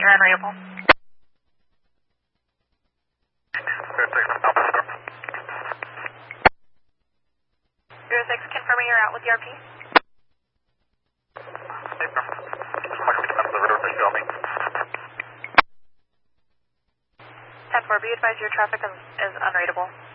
you're unreadable. 06, confirming you're out with the RP. 10-4, be advised your traffic is unreadable.